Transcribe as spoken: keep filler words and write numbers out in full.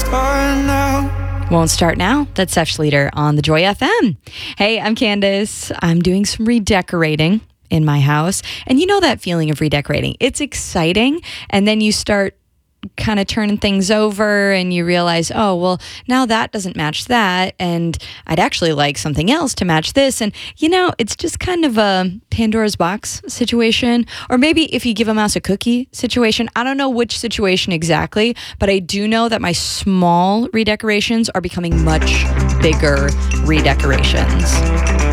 start now. Won't Start Now. That's Seth Schleter on the Joy F M. Hey, I'm Candace. I'm doing some redecorating in my house. And you know that feeling of redecorating. It's exciting. And then you start kind of turning things over and you realize, oh, well, now that doesn't match that. And I'd actually like something else to match this. And, you know, it's just kind of a Pandora's box situation. Or maybe if you give a mouse a cookie situation. I don't know which situation exactly, but I do know that my small redecorations are becoming much bigger redecorations.